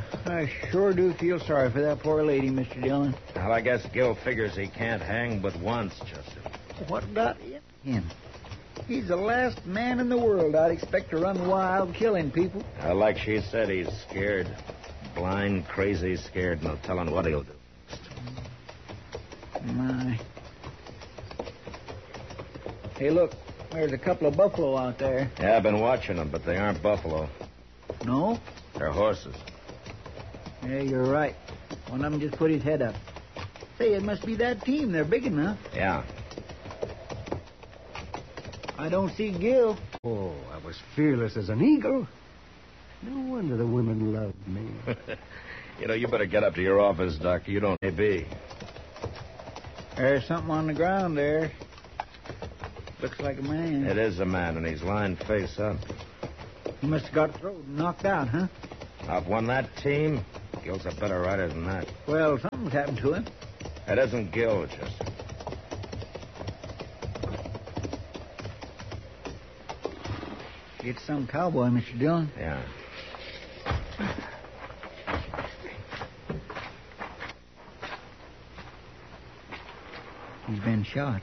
I sure do feel sorry for that poor lady, Mr. Dillon. Well, I guess Gil figures he can't hang but once, Chester. What got him? He's the last man in the world I'd expect to run wild killing people. Like she said, he's scared. Blind, crazy, scared. No telling what he'll do. My. Hey, look. There's a couple of buffalo out there. Yeah, I've been watching them, but they aren't buffalo. No? They're horses. Yeah, you're right. One of them just put his head up. Say, it must be that team. They're big enough. Yeah. I don't see Gil. Oh, I was fearless as an eagle. No wonder the women loved me. You better get up to your office, Doc. You don't be. There's something on the ground there. Looks like a man. It is a man, and he's lying face up. He must have got thrown and knocked out, huh? I've won that team. Gil's a better rider than that. Well, something's happened to him. It isn't Gil, Chester. It's some cowboy, Mr. Dillon. Yeah. He's been shot.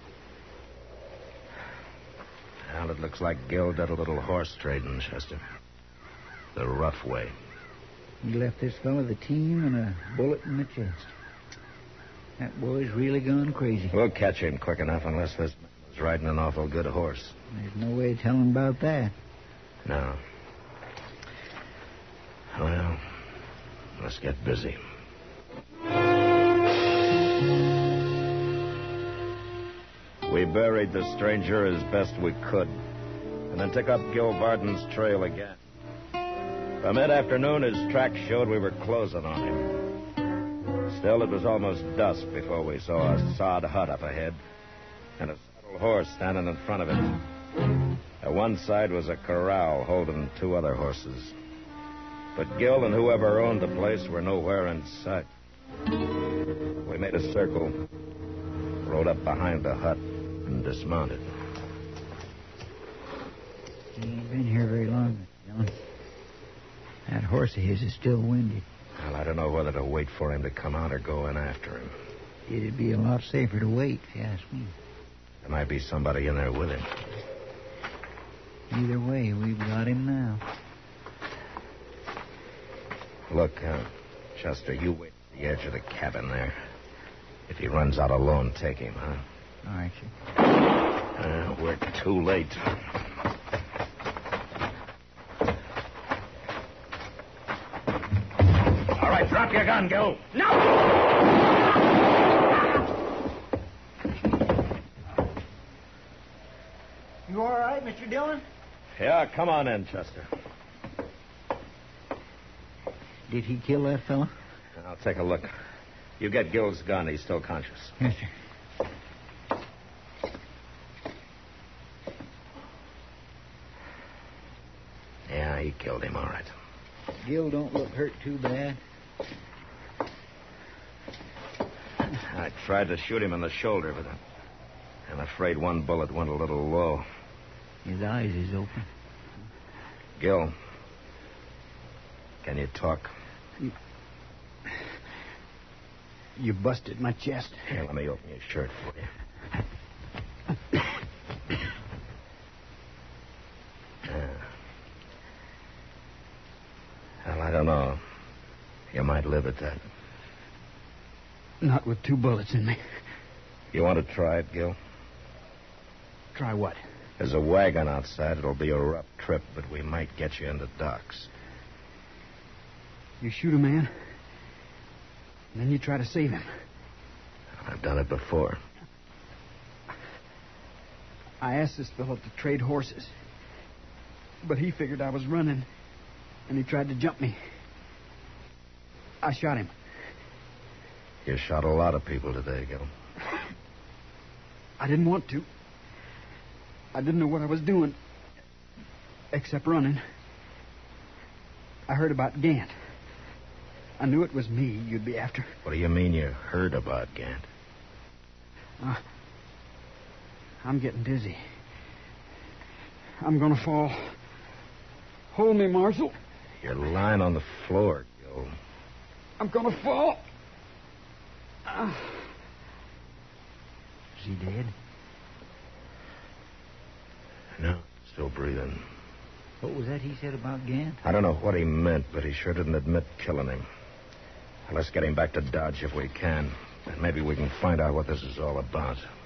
Well, it looks like Gil did a little horse trading, Chester. The rough way. He left this fellow the team and a bullet in the chest. That boy's really gone crazy. We'll catch him quick enough unless this man was riding an awful good horse. There's no way of telling about that. No. Well, let's get busy. We buried the stranger as best we could, and then took up Gil Varden's trail again. By mid-afternoon, his tracks showed we were closing on him. Still, it was almost dusk before we saw a sod hut up ahead, and a saddle horse standing in front of it. At one side was a corral holding 2 other horses. But Gil and whoever owned the place were nowhere in sight. We made a circle, rode up behind the hut, and dismounted. He ain't been here very long, Mr. Dillon. That horse of his is still winded. Well, I don't know whether to wait for him to come out or go in after him. It'd be a lot safer to wait, if you ask me. There might be somebody in there with him. Either way, we've got him now. Look, Chester, you wait at the edge of the cabin there. If he runs out alone, take him, huh? All right, sir. We're too late. All right, drop your gun, Gil. No! You all right, Mr. Dillon? Yeah, come on in, Chester. Did he kill that fellow? I'll take a look. You get Gil's gun. He's still conscious. Yes, sir. Yeah, he killed him, all right. Gil don't look hurt too bad. I tried to shoot him in the shoulder, but I'm afraid one bullet went a little low. His eyes is open. Gil, can you talk? You busted my chest. Here, let me open your shirt for you. Well, I don't know. You might live at that. Not with 2 bullets in me. You want to try it, Gil? Try what? There's a wagon outside. It'll be a rough trip, but we might get you into Doc's. You shoot a man, and then you try to save him. I've done it before. I asked this fellow to trade horses, but he figured I was running, and he tried to jump me. I shot him. You shot a lot of people today, Gil. I didn't want to. I didn't know what I was doing, except running. I heard about Gant. I knew it was me you'd be after. What do you mean you heard about Gant? I'm getting dizzy. I'm gonna fall. Hold me, Marshal. You're lying on the floor, Gil. Joel. I'm gonna fall. Is he dead? No, still breathing. What was that he said about Gant? I don't know what he meant, but he sure didn't admit killing him. Let's get him back to Dodge if we can. And maybe we can find out what this is all about.